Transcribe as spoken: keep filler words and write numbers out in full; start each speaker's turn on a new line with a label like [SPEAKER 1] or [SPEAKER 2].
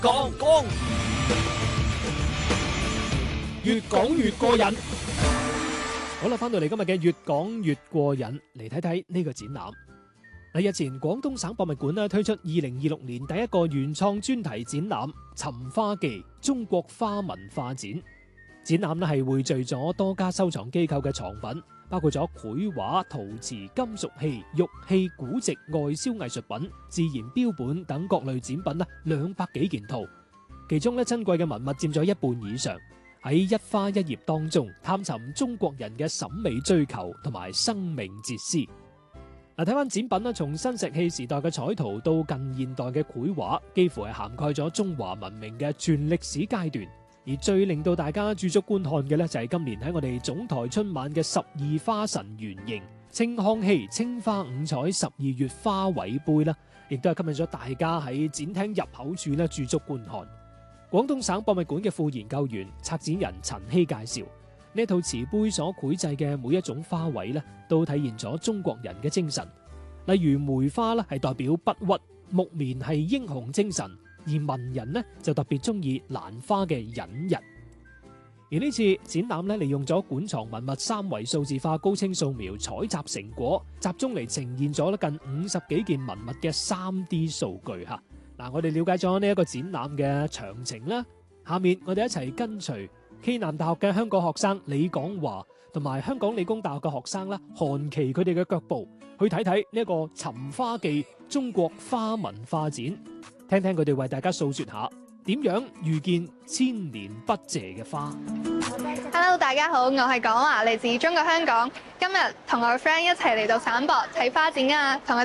[SPEAKER 1] 講講，越講越過癮。好啦，翻到嚟今日嘅越講越過癮，嚟睇睇呢個展覽。嗱，日前廣東省博物館咧推出二零二六年第一個原創專題展覽《尋花記：中國花文化展》。展覽咧係匯聚咗多家收藏機構嘅藏品，包括咗繪畫、陶瓷、金屬器、玉器、古籍、外銷藝術品、自然標本等各類展品啦，兩百幾件套。其中咧珍貴嘅文物佔咗一半以上。喺一花一葉當中，探尋中國人嘅審美追求同埋生命哲思。嗱，睇翻展品啦，從新石器時代嘅彩陶到近現代嘅繪畫，幾乎係涵蓋咗中華文明嘅全歷史階段。而最令到大家駐足觀看嘅咧，就係今年喺我哋總台春晚嘅十二花神原型青康熙青花五彩十二月花卉杯啦，亦都係吸引咗大家喺展廳入口處咧駐足觀看。廣東省博物館嘅副研究員、策展人陳希介紹，呢套瓷杯所繪製嘅每一種花卉咧，都體現咗中國人嘅精神。例如梅花咧係代表不屈，木棉係英雄精神，而文人呢就特別中意蘭花嘅隱逸。而呢次展覽咧利用咗館藏文物三維數字化高清掃描採集成果，集中嚟呈現咗近五十幾件文物嘅 三 D 數據吓。嗱，我哋了解咗呢一個展覽嘅詳情啦。下面我哋一齊跟隨暨南大學嘅香港學生李廣華同埋香港理工大學嘅學生啦韓琦佢哋嘅腳步，去睇睇呢一個尋花記中國花文化展，聽聽佢哋為大家訴說下點樣遇見千年不謝嘅花。
[SPEAKER 2] Hello， 大家好，我係廣華，嚟自中國香港。今日同我嘅 friend 一齊嚟到省博睇花展啊，同